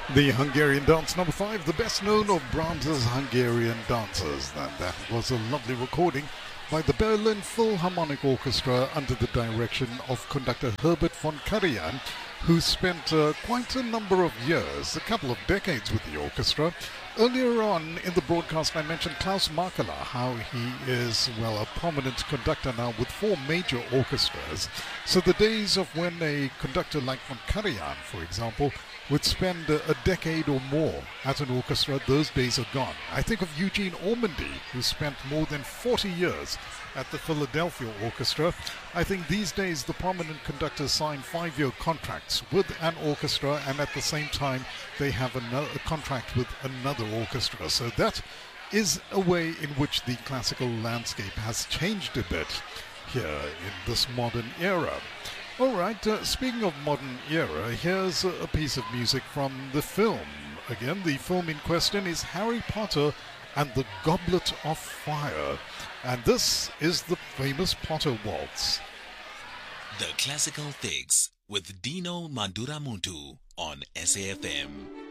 The Hungarian dance number 5, the best known of Brahms's Hungarian dances. And that was a lovely recording by the Berlin Philharmonic Orchestra under the direction of conductor Herbert von Karajan, who spent quite a number of years, a couple of decades with the orchestra. Earlier on in the broadcast, I mentioned Klaus Makela, how he is, well, a prominent conductor now with 4 major orchestras. So the days of when a conductor like von Karajan, for example, would spend a decade or more at an orchestra, those days are gone. I think of Eugene Ormandy, who spent more than 40 years at the Philadelphia Orchestra. I think these days the prominent conductors sign 5-year contracts with an orchestra, and at the same time they have a contract with another orchestra. So that is a way in which the classical landscape has changed a bit here in this modern era. All right, speaking of modern era, here's a piece of music from the film. Again, the film in question is Harry Potter and the Goblet of Fire. And this is the famous Potter Waltz. The Classical Fix with Dino Manduramuntu on SAFM.